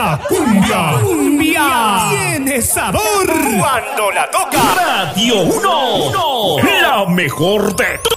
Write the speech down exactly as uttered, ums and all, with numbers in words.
La cumbia. Cumbia. Tiene sabor. Cuando la toca Radio uno. La mejor de